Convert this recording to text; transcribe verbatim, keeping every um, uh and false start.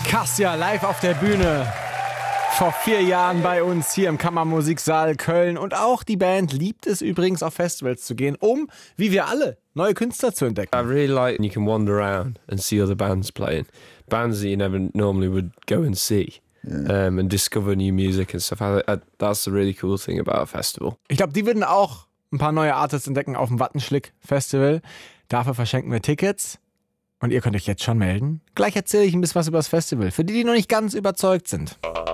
Kassia live auf der Bühne. Vor vier Jahren bei uns hier im Kammermusiksaal Köln. Und auch die Band liebt es übrigens, auf Festivals zu gehen, um, wie wir alle, neue Künstler zu entdecken. I really like you can wander around and see other bands playing. Bands that you never normally would go and see. Yeah. Um, and discover new music and stuff. I, I, that's the really cool thing about a festival. Ich glaube, die würden auch ein paar neue Artists entdecken auf dem Wattenschlick-Festival. Dafür verschenken wir Tickets. Und ihr könnt euch jetzt schon melden. Gleich erzähle ich ein bisschen was über das Festival, für die, die noch nicht ganz überzeugt sind.